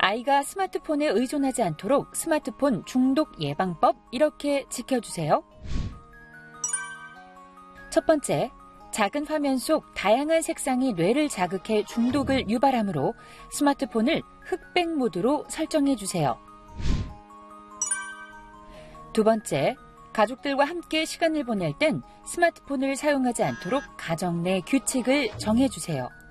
아이가 스마트폰에 의존하지 않도록 스마트폰 중독 예방법 이렇게 지켜주세요. 첫 번째, 작은 화면 속 다양한 색상이 뇌를 자극해 중독을 유발하므로 스마트폰을 흑백 모드로 설정해주세요. 두 번째, 가족들과 함께 시간을 보낼 땐 스마트폰을 사용하지 않도록 가정 내 규칙을 정해주세요.